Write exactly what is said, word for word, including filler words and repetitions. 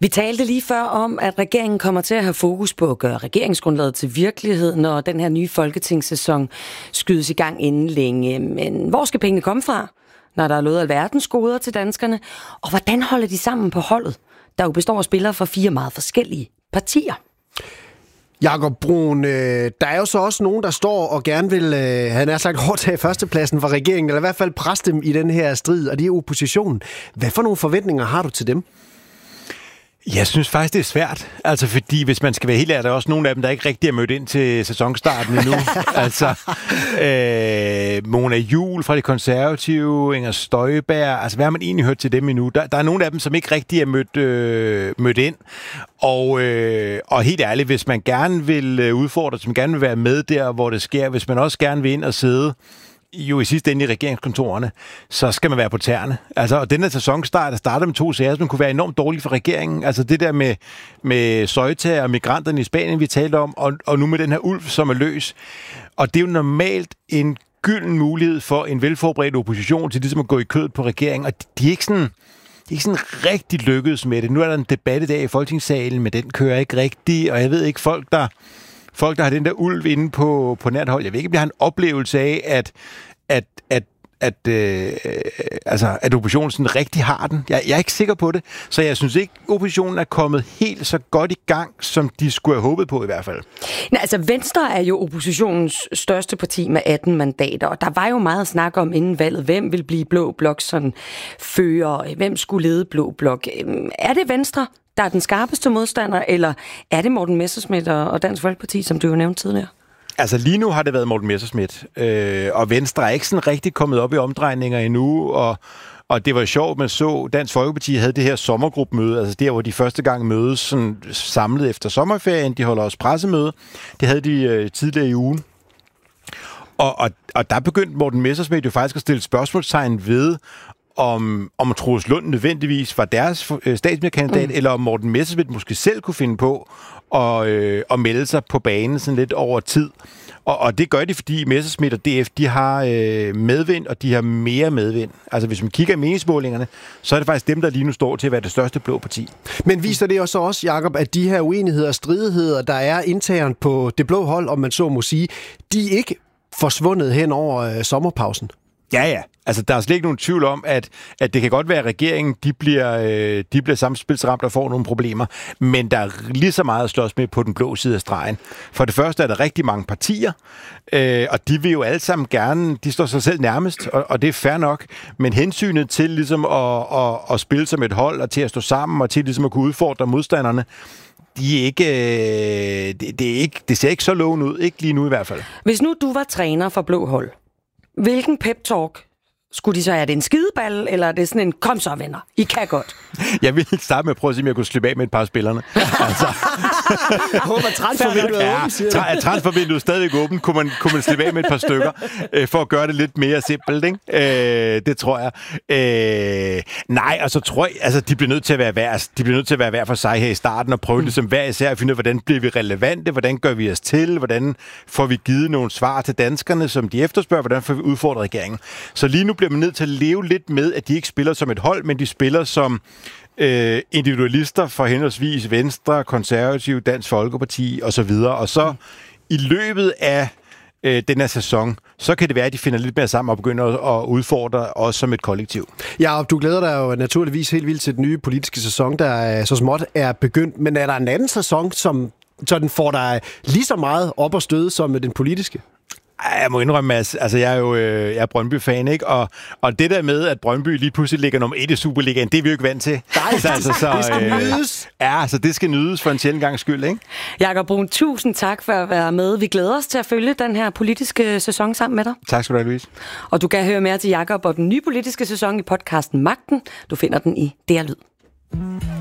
Vi talte lige før om, at regeringen kommer til at have fokus på at gøre regeringsgrundlaget til virkelighed, når den her nye folketingssæson skydes i gang inden længe. Men hvor skal pengene komme fra, når der er lovet alverdens goder til danskerne? Og hvordan holder de sammen på holdet, der jo består af spillere fra fire meget forskellige partier? Jakob Bruun, øh, der er jo så også nogen, der står og gerne vil, øh, han har sagt, overtage førstepladsen for regeringen, eller i hvert fald presse dem i den her strid, og det er oppositionen. Hvad for nogle forventninger har du til dem? Jeg synes faktisk, det er svært. Altså, fordi hvis man skal være helt ærlig, der er også nogle af dem, der ikke rigtig er mødt ind til sæsonstarten endnu. altså, øh, Mona Juul fra De Konservative, Inger Støjberg, altså hvad har man egentlig hørt til dem endnu? Der, der er nogle af dem, som ikke rigtig er mødt, øh, mødt ind. Og, øh, og helt ærligt, hvis man gerne vil udfordre, hvis man gerne vil være med der, hvor det sker, hvis man også gerne vil ind og sidde jo i sidste ende i regeringskontorerne, så skal man være på tæerne. Altså, og den her sæsonstart, der starter med to sager, som kunne være enormt dårlig for regeringen. Altså det der med, med Ceuta og migranterne i Spanien, vi talte om, og, og nu med den her ulv, som er løs. Og det er jo normalt en gylden mulighed for en velforberedt opposition til ligesom at gå i kødet på regeringen, og de er ikke sådan... Det er ikke sådan rigtig lykkedes med det. Nu er der en debat i dag i Folketingssalen, men den kører ikke rigtigt, og jeg ved ikke, folk der... Folk, der har den der ulv inde på, på nært hold. Jeg ved ikke, om jeg har en oplevelse af, at, at, at, at, øh, altså, at oppositionen sådan rigtig har den. Jeg, jeg er ikke sikker på det, så jeg synes ikke, oppositionen er kommet helt så godt i gang, som de skulle have håbet på i hvert fald. Nej, altså Venstre er jo oppositionens største parti med atten mandater, og der var jo meget snak om inden valget, hvem vil blive blå blok sådan fører, hvem skulle lede blå blok. Er det Venstre, der er den skarpeste modstander, eller er det Morten Messerschmidt og Dansk Folkeparti, som du jo nævnte tidligere? Altså lige nu har det været Morten Messerschmidt, øh, og Venstre er ikke sådan rigtig kommet op i omdrejninger endnu, og, og det var sjovt, man så, Dansk Folkeparti havde det her sommergruppemøde, altså der, hvor de første gang mødes sådan samlet efter sommerferien, de holder også pressemøde, det havde de øh, tidligere i ugen. Og, og, og der begyndte Morten Messerschmidt jo faktisk at stille spørgsmålstegn ved, om, om Troels Lund nødvendigvis var deres statsministerkandidat, mm. eller om Morten Messerschmidt måske selv kunne finde på at, øh, at melde sig på banen sådan lidt over tid. Og, og det gør de, fordi Messerschmidt og D F, de har øh, medvind, og de har mere medvind. Altså hvis man kigger i meningsmålingerne, så er det faktisk dem, der lige nu står til at være det største blå parti. Men viser det også også, Jakob, at de her uenigheder og stridigheder, der er internt på det blå hold, om man så må sige, de er ikke forsvundet hen over øh, sommerpausen? Ja, ja. Altså, der er slet ikke nogen tvivl om, at, at det kan godt være, at regeringen de bliver, øh, de bliver samspilsramt og får nogle problemer, men der er lige så meget at slås med på den blå side af stregen. For det første er der rigtig mange partier, øh, og de vil jo alle sammen gerne, de står sig selv nærmest, og, og det er fair nok, men hensynet til ligesom at, at, at spille som et hold, og til at stå sammen, og til ligesom at kunne udfordre modstanderne, de er ikke, øh, det, det, er ikke, det ser ikke så lovende ud, ikke lige nu i hvert fald. Hvis nu du var træner for blå hold, hvilken pep-talk skulle de så? Er det en skideball, eller er det sådan en, kom så venner, I kan godt? Jeg ville starte med at prøve at se, om jeg kunne slippe af med et par af spillerne. Altså. Håber transfervinduet er åbent, siger du. Ja, transfervinduet er stadigvæk åbent. Kunne man, kunne man slippe af med et par stykker, øh, for at gøre det lidt mere simpelt, ikke? Øh, det tror jeg. Øh, nej, og så tror jeg, altså, de bliver nødt til at være hver, de bliver nødt til at være hver for sig her i starten, og prøve mm. ligesom hver især at finde ud af, hvordan bliver vi relevante, hvordan gør vi os til, hvordan får vi givet nogle svar til danskerne, som de efterspørger, hvordan får vi udfordret regeringen. Så lige nu bliver man nødt til at leve lidt med, at de ikke spiller som et hold, men de spiller som øh, individualister for henholdsvis Venstre, Konservative, Dansk Folkeparti osv. Og så mm. i løbet af øh, den her sæson, så kan det være, at de finder lidt mere sammen og begynder at udfordre os som et kollektiv. Ja, og du glæder dig jo naturligvis helt vildt til den nye politiske sæson, der så småt er begyndt. Men er der en anden sæson, som så den får dig lige så meget op og støde som den politiske? Jeg må indrømme, at altså, jeg er jo jeg er Brøndby-fan, ikke? Og, og det der med, at Brøndby lige pludselig ligger nummer et i Superligaen, det er vi jo ikke vant til. Nej, så, altså, så, det skal øh, nydes. Ja, så det skal nydes for en sjældent gang skyld, ikke? Jakob Bruun, tusind tak for at være med. Vi glæder os til at følge den her politiske sæson sammen med dig. Tak skal du have, Louise. Og du kan høre mere til Jakob og den nye politiske sæson i podcasten Magten. Du finder den i D R Lyd.